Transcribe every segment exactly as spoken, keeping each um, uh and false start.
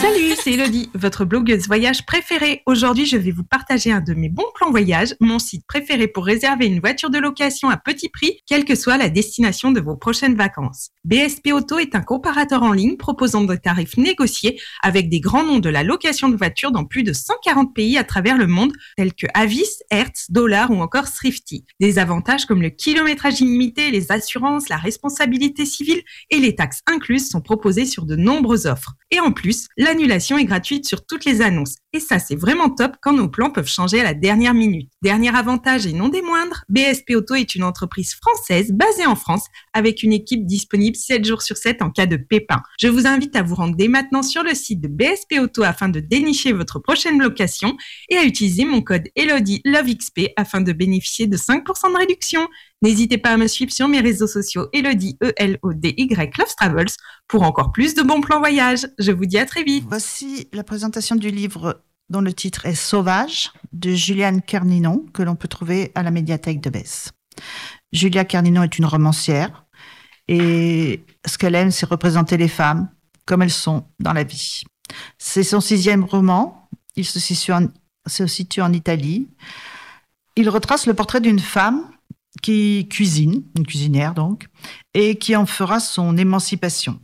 Salut, c'est Elodie, votre blogueuse voyage préférée. Aujourd'hui, je vais vous partager un de mes bons plans voyage, mon site préféré pour réserver une voiture de location à petit prix, quelle que soit la destination de vos prochaines vacances. B S P Auto est un comparateur en ligne proposant des tarifs négociés avec des grands noms de la location de voitures dans plus de cent quarante pays à travers le monde, tels que Avis, Hertz, Dollar ou encore Thrifty. Des avantages comme le kilométrage illimité, les assurances, la responsabilité civile et les taxes incluses sont proposés sur de nombreuses offres. Et en plus, l'annulation est gratuite sur toutes les annonces. Et ça, c'est vraiment top quand nos plans peuvent changer à la dernière minute. Dernier avantage et non des moindres, B S P Auto est une entreprise française basée en France avec une équipe disponible sept jours sur sept en cas de pépin. Je vous invite à vous rendre dès maintenant sur le site de B S P Auto afin de dénicher votre prochaine location et à utiliser mon code Elodie Love X P afin de bénéficier de cinq pour cent de réduction. N'hésitez pas à me suivre sur mes réseaux sociaux Elodie, E L O D Y, Love Travels pour encore plus de bons plans voyage. Je vous dis à très vite. Voici la présentation du livre dont le titre est Sauvage de Juliane Kerninon que l'on peut trouver à la médiathèque de Besse. Julia Kerninon est une romancière et ce qu'elle aime, c'est représenter les femmes comme elles sont dans la vie. C'est son sixième roman. Il se situe en, se situe en Italie. Il retrace le portrait d'une femme qui cuisine, une cuisinière donc, et qui en fera son émancipation.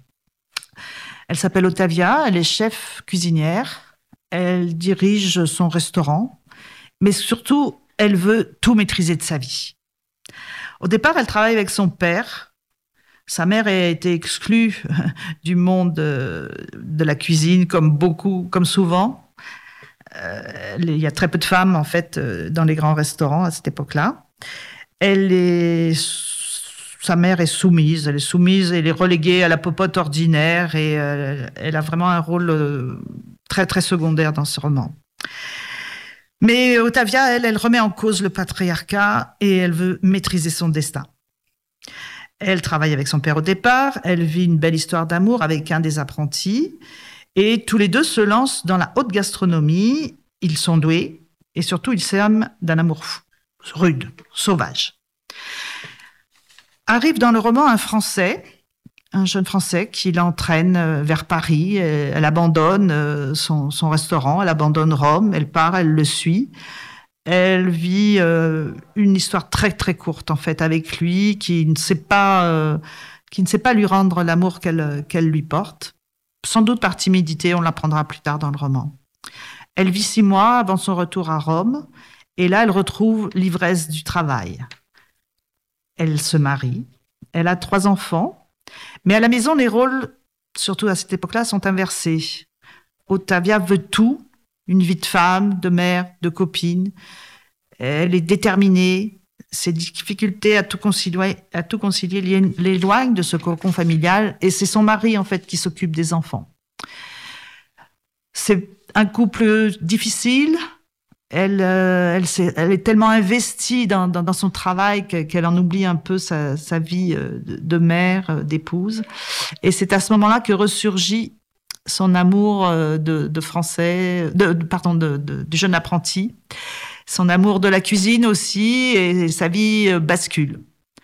Elle s'appelle Ottavia, elle est chef cuisinière, elle dirige son restaurant, mais surtout, elle veut tout maîtriser de sa vie. Au départ, elle travaille avec son père. Sa mère a été exclue du monde de la cuisine, comme beaucoup, comme souvent. Euh, il y a très peu de femmes, en fait, dans les grands restaurants à cette époque-là. Elle est, sa mère est soumise, elle est soumise, elle est reléguée à la popote ordinaire et euh, elle a vraiment un rôle euh, très très secondaire dans ce roman. Mais Ottavia, elle, elle remet en cause le patriarcat et elle veut maîtriser son destin. Elle travaille avec son père au départ, elle vit une belle histoire d'amour avec un des apprentis et tous les deux se lancent dans la haute gastronomie. Ils sont doués et surtout ils s'aiment d'un amour fou. Rude, sauvage. Arrive dans le roman un Français, un jeune Français qui l'entraîne vers Paris. Elle abandonne son, son restaurant, elle abandonne Rome, elle part, elle le suit. Elle vit euh, une histoire très très courte en fait avec lui, qui ne sait pas, euh, qui ne sait pas lui rendre l'amour qu'elle, qu'elle lui porte. Sans doute par timidité, on l'apprendra plus tard dans le roman. Elle vit six mois avant son retour à Rome. Et là, elle retrouve l'ivresse du travail. Elle se marie, elle a trois enfants, mais à la maison, les rôles, surtout à cette époque-là, sont inversés. Ottavia veut tout, une vie de femme, de mère, de copine. Elle est déterminée. Ses difficultés à tout concilier, à tout concilier l'éloignent de ce cocon familial, et c'est son mari, en fait, qui s'occupe des enfants. C'est un couple difficile. Elle, euh, elle, elle est tellement investie dans, dans, dans son travail qu'elle en oublie un peu sa, sa vie de, de mère, d'épouse. Et c'est à ce moment-là que ressurgit son amour de, de français, de, de, pardon, de, de, du jeune apprenti, son amour de la cuisine aussi, et sa vie bascule.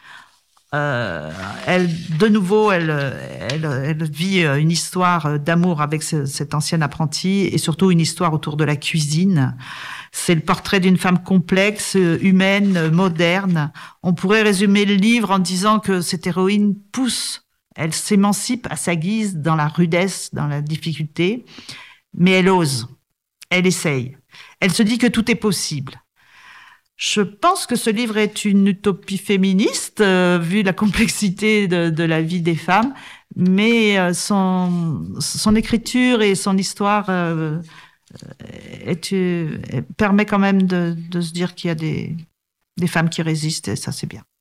Euh, elle, de nouveau, elle, elle, elle vit une histoire d'amour avec ce, cet ancien apprenti et surtout une histoire autour de la cuisine. C'est le portrait d'une femme complexe, humaine, moderne. On pourrait résumer le livre en disant que cette héroïne pousse, elle s'émancipe à sa guise dans la rudesse, dans la difficulté, mais elle ose, elle essaye. Elle se dit que tout est possible. Je pense que ce livre est une utopie féministe, euh, vu la complexité de, de la vie des femmes, mais euh, son, son écriture et son histoire euh, est, euh, permet quand même de, de se dire qu'il y a des, des femmes qui résistent, et ça c'est bien.